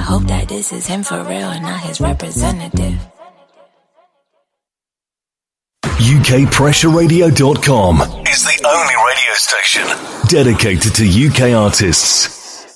hope that this is him for real and not his representative. UKPressure Radio.com is the only radio station dedicated to UK artists.